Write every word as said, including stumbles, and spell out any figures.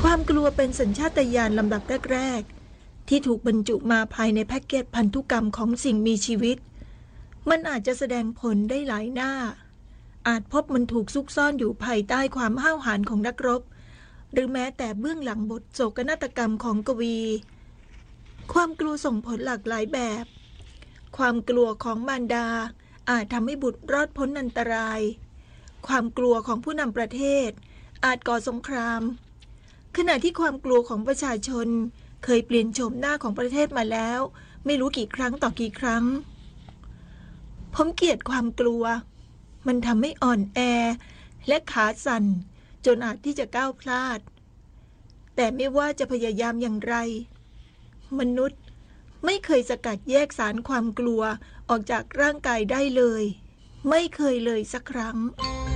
ความกลัวเป็นสัญชาตญาณลำดับแรกๆที่ถูกบรรจุมาภายในแพ็กเกจพันธุกรรมของสิ่งมีชีวิตมันอาจจะแสดงผลได้หลายหน้าอาจพบมันถูกซุกซ่อนอยู่ภายใต้ความห้าวหาญของนักรบหรือแม้แต่เบื้องหลังบทโศกนาฏกรรมของกวีความกลัวส่งผลหลากหลายแบบความกลัวของมารดาอาจทำให้บุตรรอดพ้นอันตรายความกลัวของผู้นำประเทศอาจก่อสงครามขณะที่ความกลัวของประชาชนเคยเปลี่ยนโฉมหน้าของประเทศมาแล้วไม่รู้กี่ครั้งต่อกี่ครั้งผมเกลียดความกลัวมันทำให้อ่อนแอและขาสั่นจนอาจที่จะก้าวพลาดแต่ไม่ว่าจะพยายามอย่างไรมนุษย์ไม่เคยสกัดแยกสารความกลัวออกจากร่างกายได้เลยไม่เคยเลยสักครั้ง